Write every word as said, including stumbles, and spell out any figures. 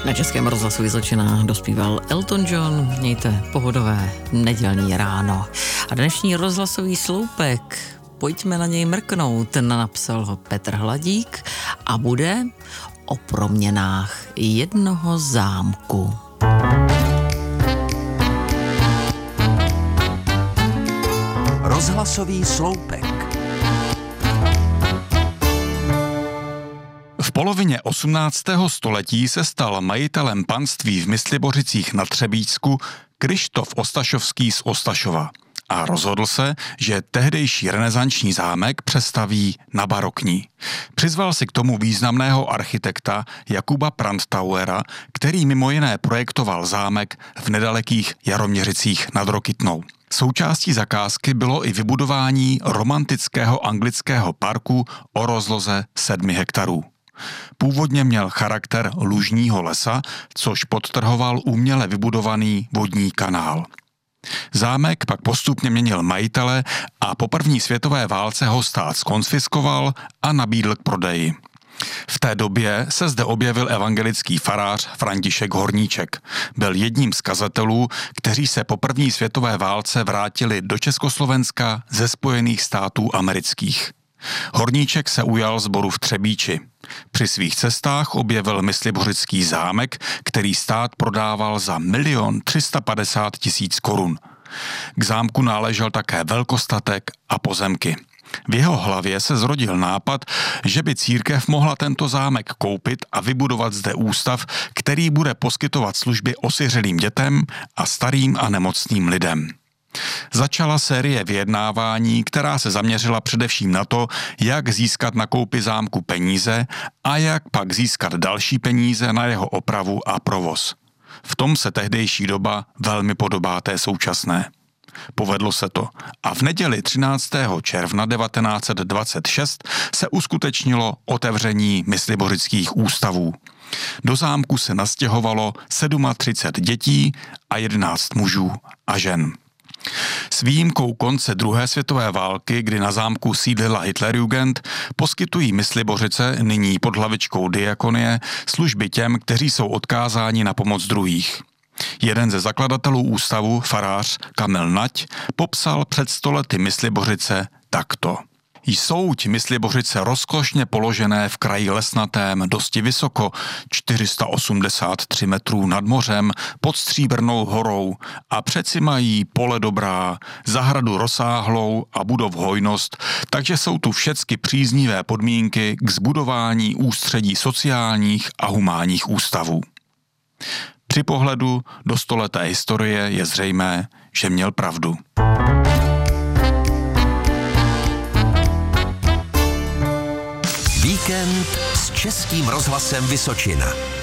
Na Českém rozhlasu Vysočina dospíval Elton John. Mějte pohodové nedělní ráno. A dnešní rozhlasový sloupek, pojďme na něj mrknout, napsal ho Petr Hladík a bude o proměnách jednoho zámku. Rozhlasový sloupek. V polovině osmnáctého století se stal majitelem panství v Myslibořicích na Třebíčsku Kryštof Ostašovský z Ostašova a rozhodl se, že tehdejší renesanční zámek přestaví na barokní. Přizval si k tomu významného architekta Jakuba Prandtauera, který mimo jiné projektoval zámek v nedalekých Jaroměřicích nad Rokytnou. Součástí zakázky bylo i vybudování romantického anglického parku o rozloze sedmi hektarů. Původně měl charakter lužního lesa, což podtrhoval uměle vybudovaný vodní kanál. Zámek pak postupně měnil majitele a po první světové válce ho stát zkonfiskoval a nabídl k prodeji. V té době se zde objevil evangelický farář František Horníček. Byl jedním z kazatelů, kteří se po první světové válce vrátili do Československa ze Spojených států amerických. Horníček se ujal sboru v Třebíči. Při svých cestách objevil Myslibořický zámek, který stát prodával za milion třista padesát tisíc korun. K zámku náležel také velkostatek a pozemky. V jeho hlavě se zrodil nápad, že by církev mohla tento zámek koupit a vybudovat zde ústav, který bude poskytovat služby osiřelým dětem a starým a nemocným lidem. Začala série vyjednávání, která se zaměřila především na to, jak získat na koupi zámku peníze a jak pak získat další peníze na jeho opravu a provoz. V tom se tehdejší doba velmi podobá té současné. Povedlo se to a v neděli třináctého června devatenáct set dvacet šest se uskutečnilo otevření myslibořických ústavů. Do zámku se nastěhovalo třicet sedm dětí a jedenáct mužů a žen. S výjimkou konce druhé světové války, kdy na zámku sídlila Hitlerjugend, poskytují Myslibořice, nyní pod hlavičkou Diakonie, služby těm, kteří jsou odkázáni na pomoc druhých. Jeden ze zakladatelů ústavu, farář Kamil Nať, popsal před sto lety Myslibořice takto. Jsouť Myslibořice rozkošně položené v kraji lesnatém, dosti vysoko, čtyři sta osmdesát tři metrů nad mořem, pod Stříbrnou horou a přeci mají pole dobrá, zahradu rozsáhlou a budov hojnost, takže jsou tu všecky příznivé podmínky k zbudování ústředí sociálních a humánních ústavů. Při pohledu do stoleté historie je zřejmé, že měl pravdu. Víkend s Českým rozhlasem Vysočina.